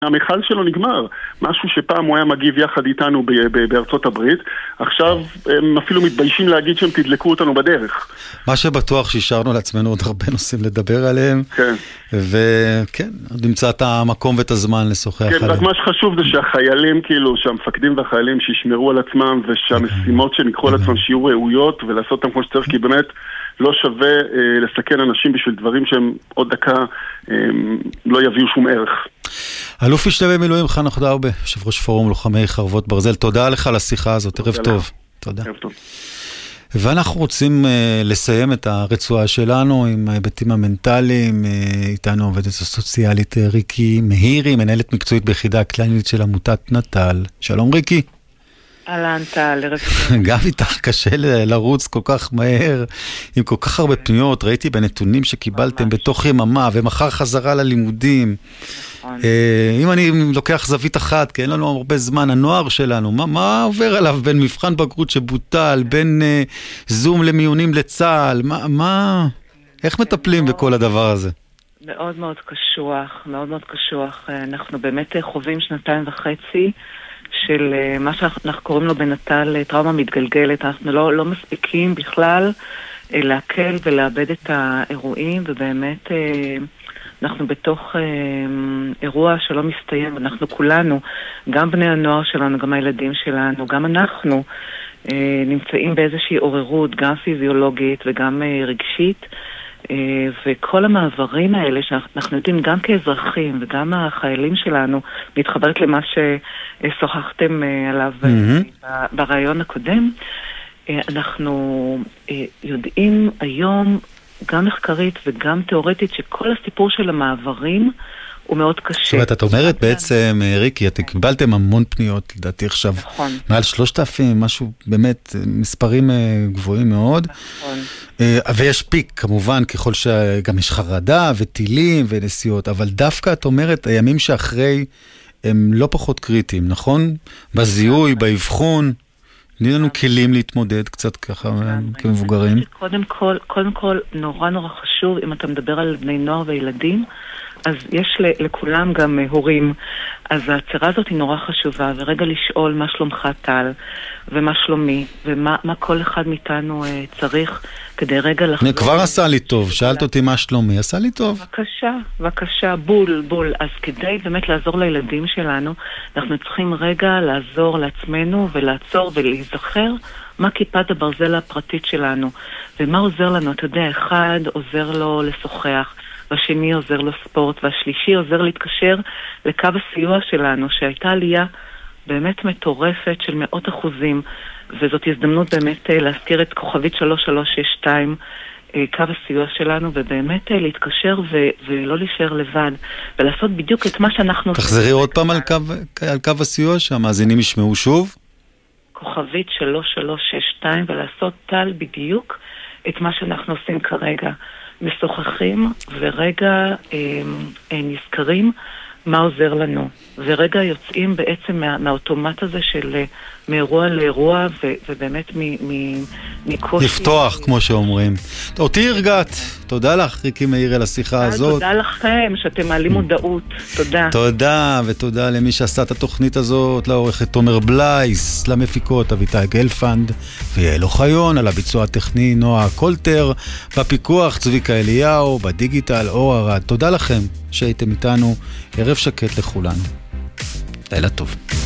המכל שלו נגמר, משהו שפעם הוא היה מגיב יחד איתנו בארצות הברית, עכשיו הם אפילו מתביישים להגיד שהם תדלקו אותנו בדרך. מה שבטוח שהשארנו לעצמנו עוד הרבה נושאים לדבר עליהם, כן. וכן, נמצא את המקום ואת הזמן לשוחח עליהם. כן, רק מה שחשוב זה שהחיילים, כאילו, שהמפקדים והחיילים שישמרו על עצמם, ושהמשימות שנקחו על עצמם שיהיו ראויות, ולעשות אותם כמו שצריך, כי באמת לא שווה לסכן אנשים בשביל דברים שהם עוד דקה לא יביאו שום ערך. אלוף משנה במילואים חנוך דרבה, יושב ראש פורום לוחמי חרבות ברזל, תודה לך על השיחה הזאת, ערב טוב. תודה. ערב טוב. ואנחנו רוצים לסיים את הרצועה שלנו עם ההיבטים המנטליים. איתנו עובדת הסוציאלית ריקי מהירי, מנהלת מקצועית ביחידה הקלינית של עמותת נט"ל. שלום ריקי. אהלן טל, ערב טוב. גם איתך קשה לרוץ כל כך מהר, עם כל כך הרבה פניות, ראיתי בנתונים שקיבלתם בתוך יממה, ומחר חזרה ללימודים. אם אני לוקח זווית אחת, כי אין לנו הרבה זמן, הנוער שלנו, מה עובר עליו בין מבחן בגרות שבוטל, בין זום למיונים לצה"ל, איך מטפלים בכל הדבר הזה? מאוד מאוד קשוח, מאוד מאוד קשוח. אנחנו באמת חווים 2.5 של מה שאנחנו קוראים לו בנט"ל טראומה מתגלגלת. אנחנו לא מספיקים בכלל להקל ולאבד את האירועים, ובאמת אנחנו בתוך אירוע שלא מסתיים. אנחנו כולנו, גם בני הנוער שלנו, גם הילדים שלנו, גם אנחנו נמצאים באיזושהי עוררות, גם פיזיולוגית וגם רגשית, וכל המעברים האלה שאנחנו יודעים גם כאזרחים וגם החיילים שלנו, מתחברת למה ששוחחתם עליו ברעיון הקודם, אנחנו יודעים היום גם מחקרית וגם תיאורטית שכל הסיפור של המעברים הוא מאוד קשה. זאת אומרת, את אומרת בעצם, ריקי, אתם קיבלתם המון פניות, לדעתי עכשיו, נכון. מעל 3,000, משהו באמת, מספרים גבוהים מאוד. נכון. ויש פיק, כמובן, ככל שגם יש חרדה וטילים ונסיעות, אבל דווקא את אומרת, הימים שאחרי הם לא פחות קריטיים, נכון? בזיהוי, באבחון, תני לנו כלים להתמודד קצת ככה כמבוגרים. קודם כל, נורא חשוב, אם אתה מדבר על בני נוער וילדים, אז יש לכולם גם הורים. אז ההצרה הזאת היא נורא חשובה, ורגע לשאול מה שלומך טל, ומה שלומי, ומה כל אחד מאיתנו צריך כדי רגע לחזור. כבר עשה לי טוב, שאלת אותי מה שלומי, עשה לי טוב. בבקשה, בול. אז כדי באמת לעזור לילדים שלנו, אנחנו צריכים רגע לעזור לעצמנו ולעצור ולהיזכר מה כיפת הברזל הפרטית שלנו, ומה עוזר לנו. אתה יודע, אחד עוזר לו לשוחח, והשני עוזר לו ספורט, והשלישי עוזר להתקשר לקו הסיוע שלנו, שהייתה עלייה באמת מטורפת של 100%, וזאת הזדמנות באמת להזכיר את כוכבית 3362, קו הסיוע שלנו, ובאמת להתקשר ולא להישאר לבד, ולעשות בדיוק את מה שאנחנו... תחזרי עוד פעם על קו הסיוע, שהמאזינים ישמעו שוב. כוכבית 3362, ולעשות טל בדיוק את מה שאנחנו עושים כרגע. משוחחים ורגע נזכרים מה עוזר לנו, ורגע יוצאים בעצם מהאוטומט הזה של מאירוע לאירוע, ובאמת מקושי. לפתוח, כמו שאומרים. אותי הרגעת. תודה לך, ריקי מהירי, על השיחה הזאת. תודה לכם שאתם מעלים מודעות. תודה. תודה, ותודה למי שעשה את התוכנית הזאת, לעורכת תומר בלייס, למפיקות אביטל גלפנד, ויעל אוחיון, על הביצוע הטכני נועה קולטר, בפיקוח צביקה אליהו, בדיגיטל אור ארד. תודה לכם שהייתם איתנו. ערב שקט לכולנו. לילה טוב.